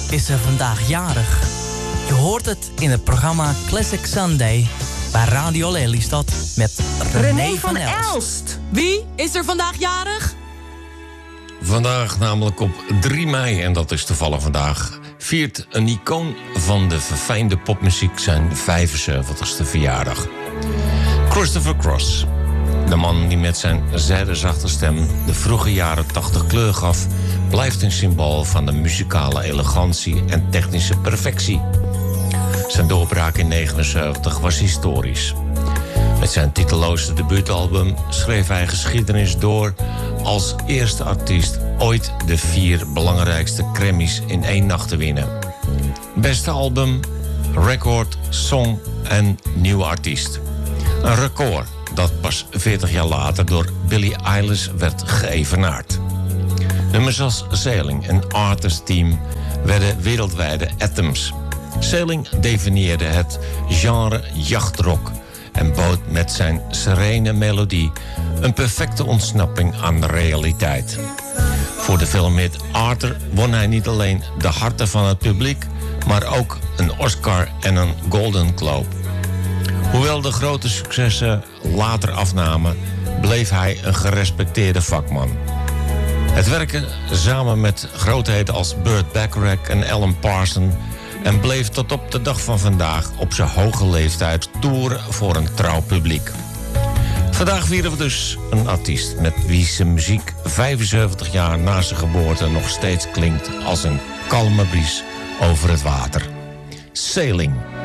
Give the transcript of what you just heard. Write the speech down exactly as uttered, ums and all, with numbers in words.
is er vandaag jarig. Je hoort het in het programma Classic Sunday bij Radio Lelystad met René, René van, van Elst. Elst. Wie is er vandaag jarig? Vandaag, namelijk op drie mei, en dat is toevallig vandaag, viert een icoon van de verfijnde popmuziek zijn vijfenzeventigste verjaardag. Christopher Cross, de man die met zijn zijdezachte stem de vroege jaren tachtig kleur gaf, blijft een symbool van de muzikale elegantie en technische perfectie. Zijn doorbraak in negentien negenenzeventig was historisch. Met zijn titeloze debuutalbum schreef hij geschiedenis door als eerste artiest ooit de vier belangrijkste Grammys in één nacht te winnen. Beste album, record, song en nieuwe artiest. Een record dat pas veertig jaar later door Billie Eilish werd geëvenaard. Nummers als Sailing en Arthur's Theme werden wereldwijde anthems. Sailing definieerde het genre jachtrock en bood met zijn serene melodie een perfecte ontsnapping aan de realiteit. Voor de filmhit Arthur won hij niet alleen de harten van het publiek, maar ook een Oscar en een Golden Globe. Hoewel de grote successen later afnamen, bleef hij een gerespecteerde vakman. Het werken samen met grootheden als Burt Bacharach en Alan Parsons en bleef tot op de dag van vandaag op zijn hoge leeftijd toeren voor een trouw publiek. Vandaag vieren we dus een artiest met wie zijn muziek vijfenzeventig jaar na zijn geboorte nog steeds klinkt als een kalme bries over het water. Sailing.